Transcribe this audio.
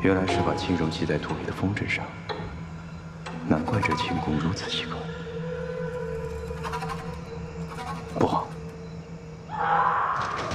原来是把轻柔系在土里的风筝上，难怪这轻功如此奇高。不好，